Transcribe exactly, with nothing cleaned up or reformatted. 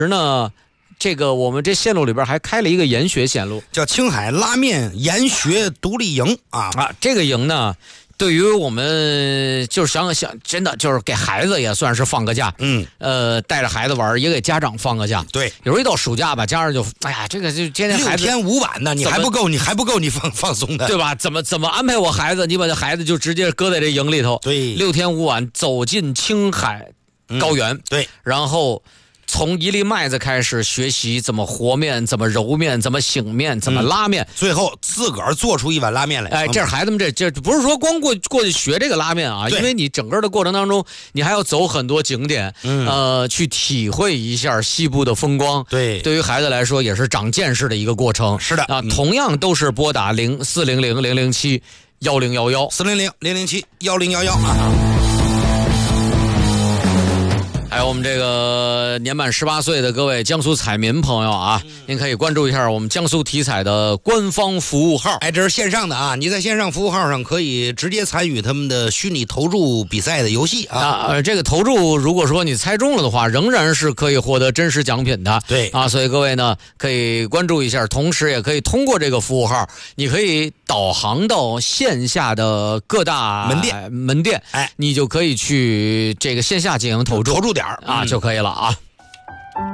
呢，这个我们这线路里边还开了一个研学线路， 叫青海拉面研学独立营啊啊，这个营呢。对于我们就是想想，真的就是给孩子也算是放个假， 嗯， 呃，带着孩子玩，也给家长放个假。 对， 有时候一到暑假吧，家长就哎呀，这个就天天孩子六天五晚的，你还不够，你还不够你放放松的， 对吧？怎么怎么安排我孩子？你把这孩子就直接搁在这营里头， 对， 六天五晚走进青海高原， 嗯、对， 然后。从一粒麦子开始学习怎么和面，怎么揉面，怎么醒面，怎么拉面， 嗯、最后自个儿做出一碗拉面来。 哎，这是孩子们这这不是说光过过去学这个拉面啊，因为你整个的过程当中，你还要走很多景点， 嗯、 呃，去体会一下西部的风光。 对， 对于孩子来说也是长见识的一个过程。 是的啊，嗯、同样都是拨打零四零零零零七幺零幺幺四零零零零七幺零幺幺啊。 还有我们这个年满十八岁的各位江苏彩民朋友啊，嗯、您可以关注一下我们江苏体彩的官方服务号。 哎，这是线上的啊，你在线上服务号上可以直接参与他们的虚拟投注比赛的游戏啊。 啊，呃，这个投注如果说你猜中了的话，仍然是可以获得真实奖品的。 对啊，所以各位呢可以关注一下，同时也可以通过这个服务号，你可以导航到线下的各大门店门店， 哎， 你就可以去这个线下进行投注， 投注点啊、嗯、就可以了啊。